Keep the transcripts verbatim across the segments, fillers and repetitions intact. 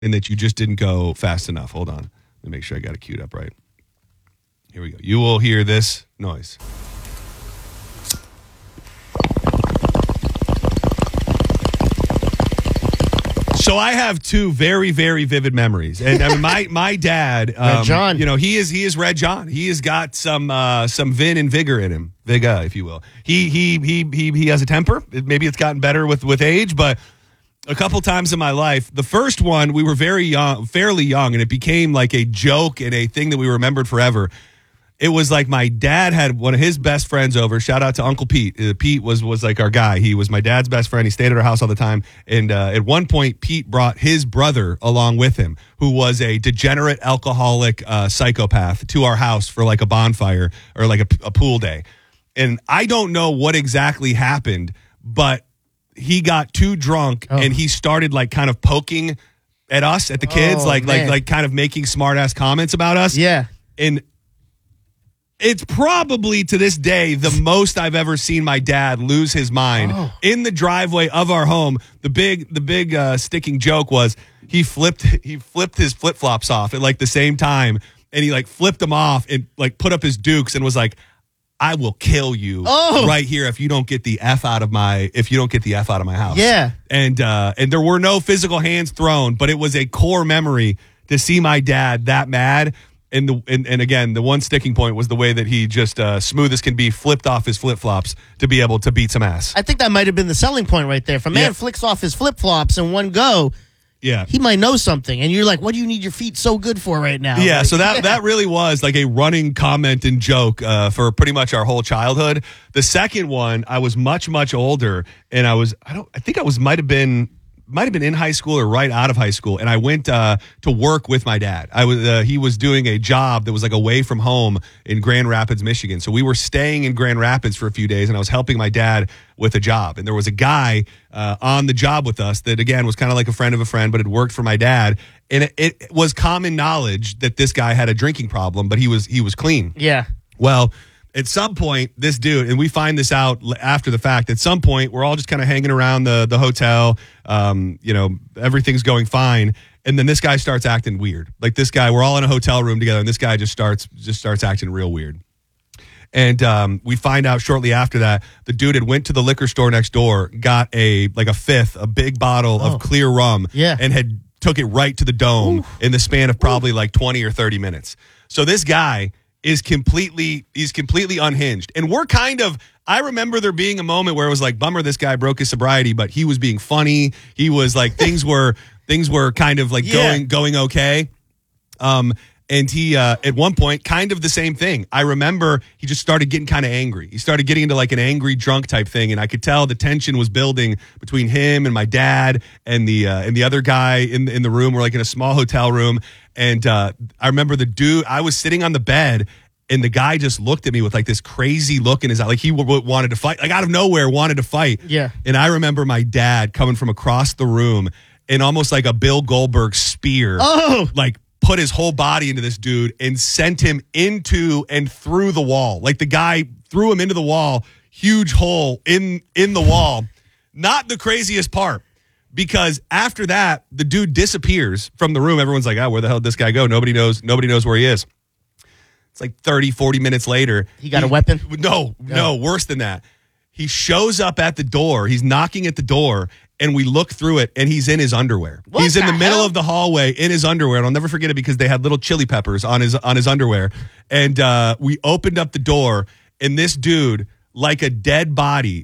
and that you just didn't go fast enough. Hold on. Let me make sure I got it queued up right. Here we go. You will hear this noise. So I have two very, very vivid memories, and I mean, my my dad, um, Red John. you know, he is he is Red John. He has got some uh, some vin and vigor in him, viga, if you will. He he he he he has a temper. Maybe it's gotten better with with age, but a couple times in my life, the first one we were very young, fairly young, and it became like a joke and a thing that we remembered forever. It was like my dad had one of his best friends over. Shout out to Uncle Pete. Uh, Pete was was like our guy. He was my dad's best friend. He stayed at our house all the time. And uh, at one point, Pete brought his brother along with him, who was a degenerate alcoholic uh, psychopath, to our house for like a bonfire or like a, a pool day. And I don't know what exactly happened, but he got too drunk oh. and he started like kind of poking at us, at the kids, oh, like man. like like kind of making smart ass comments about us. Yeah. And it's probably to this day the most I've ever seen my dad lose his mind oh. in the driveway of our home. The big, the big uh, sticking joke was he flipped, he flipped his flip flops off at like the same time, and he like flipped them off and like put up his dukes and was like, "I will kill you oh. right here if you don't get the f out of my if you don't get the f out of my house." Yeah, and uh, and there were no physical hands thrown, but it was a core memory to see my dad that mad. And, the, and and again, the one sticking point was the way that he just, uh, smooth as can be, flipped off his flip-flops to be able to beat some ass. I think that might have been the selling point right there. If a man yeah. flicks off his flip-flops in one go, yeah, he might know something. And you're like, what do you need your feet so good for right now? Yeah, like, so that, yeah. that really was like a running comment and joke uh, for pretty much our whole childhood. The second one, I was much, much older, and I was, I don't, I think I was, might have been... might have been in high school or right out of high school, and I went uh, to work with my dad. I was uh, he was doing a job that was like away from home in Grand Rapids, Michigan. So we were staying in Grand Rapids for a few days, and I was helping my dad with a job. And there was a guy uh, on the job with us that, again, was kind of like a friend of a friend, but had worked for my dad. And it, it was common knowledge that this guy had a drinking problem, but he was he was clean. Yeah. Well, at some point, this dude, and we find this out after the fact, at some point, we're all just kind of hanging around the, the hotel. Um, you know, everything's going fine. And then this guy starts acting weird. Like this guy, we're all in a hotel room together, and this guy just starts just starts acting real weird. And um, we find out shortly after that, the dude had went to the liquor store next door, got a like a fifth, a big bottle oh. of clear rum, yeah. and had took it right to the dome Ooh. in the span of probably Ooh. like twenty or thirty minutes. So this guy is completely, he's completely unhinged. And we're kind of, I remember there being a moment where it was like, bummer, this guy broke his sobriety, but he was being funny. He was like, things were, things were kind of like yeah. going, going okay. Um, and he, uh, at one point, kind of the same thing. I remember he just started getting kind of angry. He started getting into like an angry drunk type thing. And I could tell the tension was building between him and my dad and the, uh, and the other guy in, in the room. We're like in a small hotel room. And uh, I remember the dude, I was sitting on the bed, and the guy just looked at me with like this crazy look in his eye. Like he w- w- wanted to fight, like out of nowhere wanted to fight. Yeah. And I remember my dad coming from across the room and almost like a Bill Goldberg spear. Oh. Like put his whole body into this dude and sent him into and through the wall. Like the guy threw him into the wall, huge hole in, in the wall. Not the craziest part. Because after that, the dude disappears from the room. Everyone's like, oh, where the hell did this guy go? Nobody knows. Nobody knows where he is. It's like thirty, forty minutes later. He got he, a weapon? No, no, worse than that. He shows up at the door. He's knocking at the door, and we look through it, and he's in his underwear. What he's in the, the middle hell? of the hallway in his underwear, and I'll never forget it because they had little chili peppers on his on his underwear. And uh, we opened up the door, and this dude, like a dead body,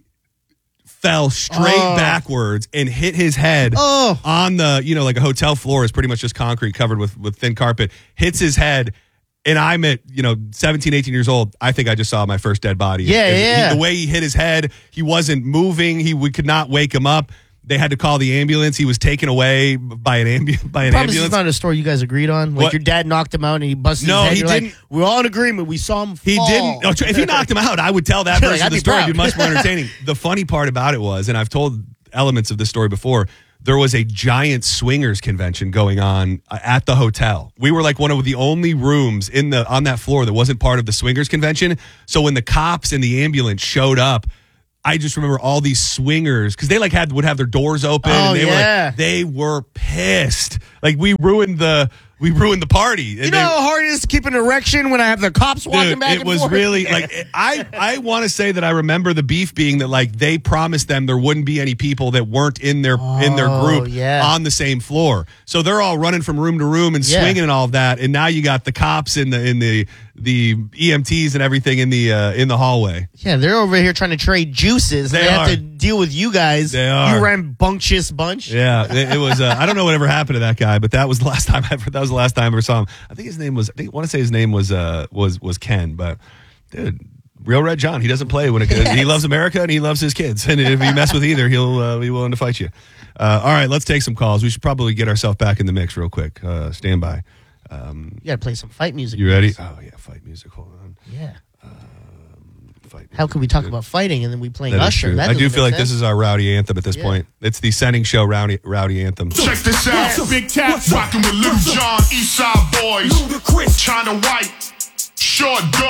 fell straight oh. backwards and hit his head oh. on the, you know, like a hotel floor is pretty much just concrete covered with, with thin carpet, hits his head. And I'm at, you know, seventeen, eighteen years old. I think I just saw my first dead body. Yeah, and yeah. He, the way he hit his head, he wasn't moving. He we could not wake him up. They had to call the ambulance. He was taken away by an, ambu- by an Promise ambulance. It's not a story you guys agreed on. Like what? Your dad knocked him out and he busted no, his head. he You're didn't. Like, we're all in agreement. We saw him fall. He didn't. Oh, if he knocked him out, I would tell that version like, of the story. It'd be much more entertaining. The funny part about it was, and I've told elements of this story before, there was a giant swingers convention going on at the hotel. We were like one of the only rooms in the on that floor that wasn't part of the swingers convention. So when the cops and the ambulance showed up, I just remember all these swingers because they like had would have their doors open. Oh, and they yeah. were like, they were pissed. Like we ruined the we ruined the party. And You know they, how hard it is to keep an erection when I have the cops walking Dude, back it and was forth? really like I I want to say that I remember the beef being that like they promised them there wouldn't be any people that weren't in their in their Oh, group yeah. on the same floor. So they're all running from room to room and Yeah. swinging and all of that. And now you got the cops in the in the the E M Ts and everything in the uh, in the hallway. Yeah, they're over here trying to trade juices. They They, have are. to deal with you guys. They are. You rambunctious bunch. Yeah, it, it was. Uh, I don't know whatever happened to that guy, but that was the last time I ever. That was the last time I ever saw him. I think his name was. I think I want to say his name was uh, was was Ken, but dude, Real Red John. He doesn't play when it. Yes. He loves America and he loves his kids, and if you mess with either, he'll uh, be willing to fight you. Uh, all right, let's take some calls. We should probably get ourselves back in the mix real quick. Uh, stand by. Um, You gotta play some fight music. you ready? please. Oh yeah, fight music. Hold on. Yeah. Fight How music. can we talk about fighting and then we playing That is Usher? true. That I do doesn't feel make like this sense. is our rowdy anthem at this Yeah. point. It's the Sending Show rowdy rowdy anthem. Check this out. Big Cat rocking with Little John, Eastside Boys. China White, Short Dog.